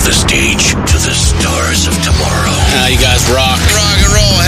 the stage to the stars of tomorrow. You guys rock. Rock and roll.